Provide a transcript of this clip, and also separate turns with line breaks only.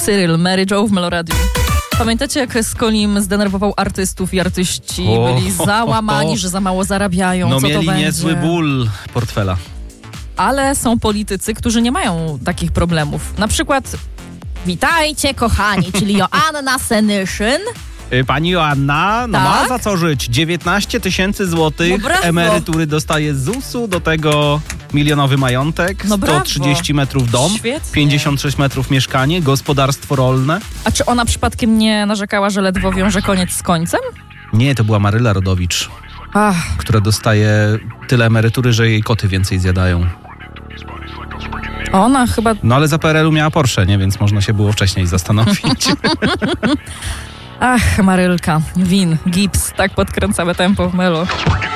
Cyril, Mary Jo w Meloradiu. Pamiętacie, jak Skolim zdenerwował artystów i artyści byli załamani, że za mało zarabiają?
No
co
mieli
to
niezły
będzie?
ból portfela.
Ale są politycy, którzy nie mają takich problemów. Na przykład witajcie kochani, czyli Joanna Senyszyn.
Pani Joanna
Tak?
ma za co żyć. 19 000 złotych
No brawo.
emerytury dostaje z ZUS-u, do tego milionowy majątek,
No brawo.
130 metrów dom,
Świetnie.
56 metrów mieszkanie, gospodarstwo rolne.
A czy ona przypadkiem nie narzekała, że ledwo wiąże koniec z końcem?
Nie, to była Maryla Rodowicz,
Ach,
która dostaje tyle emerytury, że jej koty więcej zjadają.
ona chyba...
No ale za PRL-u miała Porsche, nie? Więc można się było wcześniej zastanowić.
Ach, Marylka, Win, Gips, tak podkręcamy tempo w Melo.